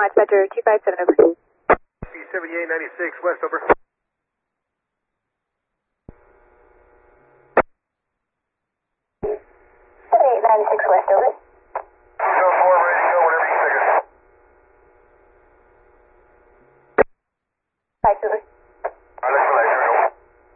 Dispatcher 257 over. C7896 West over. 7896 West over. Go 4, ready to go whenever you figure. 5 over.